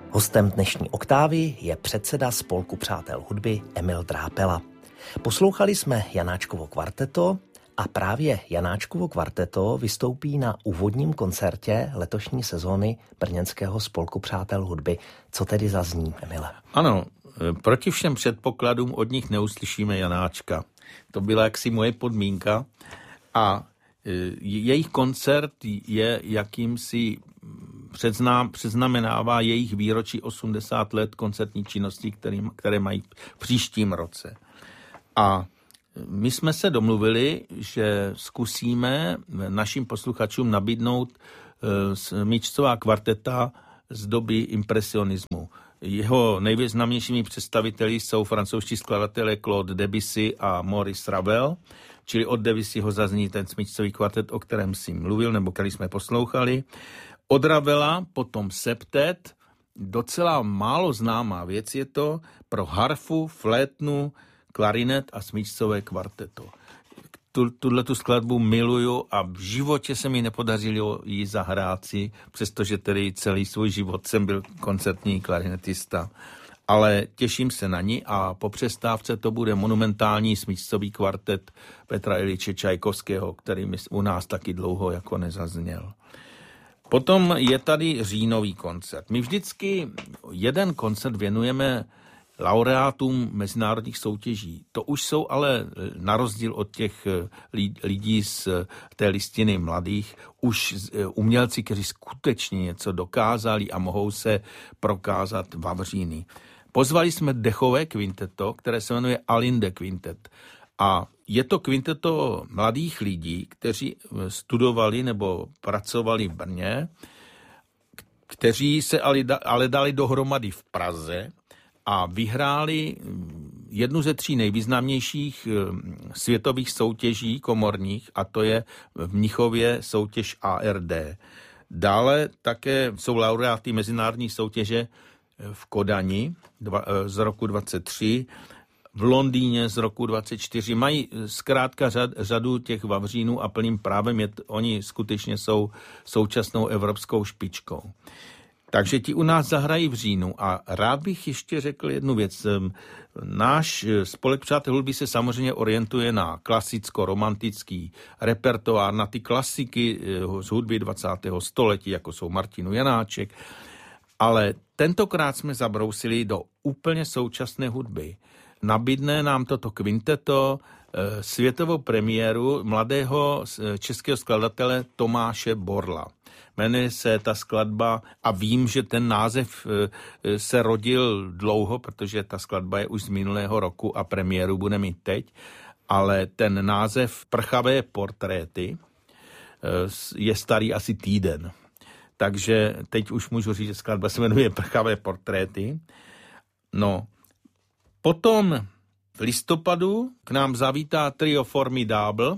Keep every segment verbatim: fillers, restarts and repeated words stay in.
Hostem dnešní Oktávy je předseda Spolku přátel hudby Emil Drápela. Poslouchali jsme Janáčkovo kvarteto a právě Janáčkovo kvarteto vystoupí na úvodním koncertě letošní sezóny brněnského Spolku přátel hudby. Co tedy zazní, Emile? Ano, proti všem předpokladům od nich neuslyšíme Janáčka. To byla jaksi moje podmínka a jejich koncert je jakýmsi Předznám, předznamenává jejich výročí osmdesát let koncertní činnosti, který, které mají v příštím roce. A my jsme se domluvili, že zkusíme našim posluchačům nabídnout smyčcová kvarteta z doby impresionismu. Jeho nejvýznamnějšími představiteli jsou francouzští skladatelé Claude Debussy a Maurice Ravel, čili od Debussyho zazní ten smyčcový kvartet, o kterém si mluvil, nebo který jsme poslouchali. Od Ravela potom septet, docela málo známá věc je to, pro harfu, flétnu, klarinet a smyčcové kvarteto. Tuhletu skladbu miluju a v životě se mi nepodařilo ji zahrát si, přestože tedy celý svůj život jsem byl koncertní klarinetista. Ale těším se na ní a po přestávce to bude monumentální smyčcový kvartet Petra Iljiče Čajkovského, který u nás taky dlouho jako nezazněl. Potom je tady říjnový koncert. My vždycky jeden koncert věnujeme laureátům mezinárodních soutěží. To už jsou ale na rozdíl od těch lidí z té listiny mladých, už umělci, kteří skutečně něco dokázali a mohou se prokázat vavříny. Pozvali jsme dechové kvinteto, které se jmenuje Alinde Quintet. A je to kvinteto mladých lidí, kteří studovali nebo pracovali v Brně, kteří se ale dali dohromady v Praze a vyhráli jednu ze tří nejvýznamnějších světových soutěží komorních, a to je v Mnichově soutěž A R D. Dále také jsou laureáty mezinárodní soutěže v Kodani z roku dvacet tři, v Londýně z roku dvacet čtyři. Mají zkrátka řad, řadu těch vavřínů a plným právem je, oni skutečně jsou současnou evropskou špičkou. Takže ti u nás zahrají v říjnu a rád bych ještě řekl jednu věc. Náš Spolek přátel hudby se samozřejmě orientuje na klasicko-romantický repertoár, na ty klasiky z hudby dvacátého století, jako jsou Martin Janáček, ale tentokrát jsme zabrousili do úplně současné hudby. Nabídne nám toto kvinteto světovou premiéru mladého českého skladatele Tomáše Borla. Jmenuje se ta skladba a vím, že ten název se rodil dlouho, protože ta skladba je už z minulého roku a premiéru bude mít teď, ale ten název Prchavé portréty je starý asi týden. Takže teď už můžu říct, že skladba se jmenuje Prchavé portréty. No, potom v listopadu k nám zavítá trio Formidable.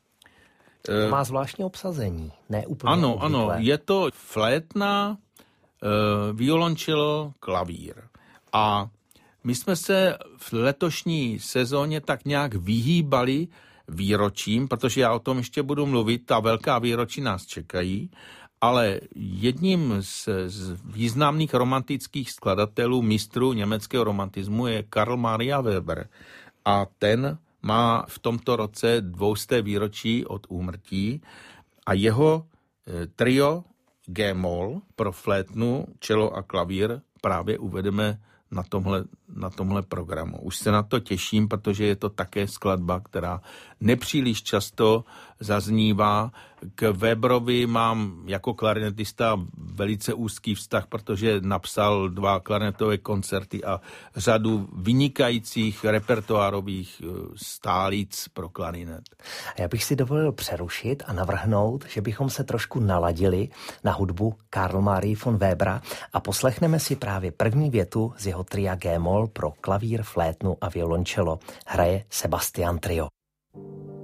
To má zvláštní obsazení, ne úplně Ano, obvyklé. ano, je to flétna, violončelo, klavír. A my jsme se v letošní sezóně tak nějak vyhýbali výročím, protože já o tom ještě budu mluvit, ta velká výročí nás čekají, ale jedním z, z významných romantických skladatelů, mistrů německého romantismu je Karl Maria Weber. A ten má v tomto roce dvousté výročí od úmrtí a jeho trio G-moll pro flétnu, čelo a klavír právě uvedeme na tomhle, na tomhle programu. Už se na to těším, protože je to také skladba, která nepříliš často zaznívá. K Weberovi mám jako klarinetista velice úzký vztah, protože napsal dva klarinetové koncerty a řadu vynikajících repertoárových stálic pro klarinet. Já bych si dovolil přerušit a navrhnout, že bychom se trošku naladili na hudbu Karl Marie von Webera a poslechneme si právě první větu z jeho tria G-moll pro klavír, flétnu a violončelo. Hraje Sebastian Trio.